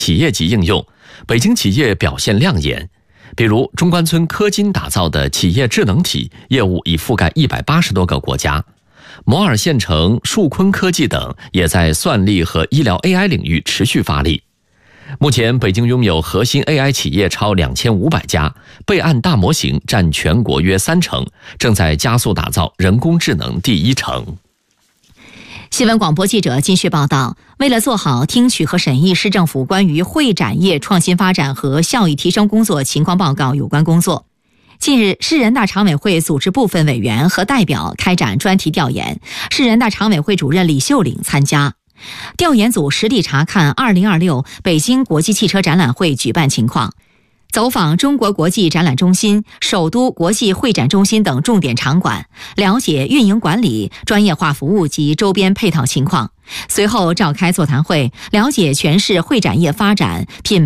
企业级应用，北京企业表现亮眼。比如中关村科金打造的企业智能体业务已覆盖180多个国家，摩尔县城、树坤科技等也在算力和医疗 AI 领域持续发力。目前北京拥有核心 AI 企业超2500家，备案大模型占全国约30%，正在加速打造人工智能第一城。 新闻广播记者金旭报道，为了做好听取和审议市政府关于会展业创新发展和效益提升工作情况报告有关工作，近日，市人大常委会组织部分委员和代表开展专题调研，市人大常委会主任李秀岭参加。调研组实地查看2026北京国际汽车展览会举办情况，走访中国国际展览中心、首都国际会展中心等重点场馆，了解运营管理、专业化服务及周边配套情况。随后召开座谈会，了解全市会展业发展、品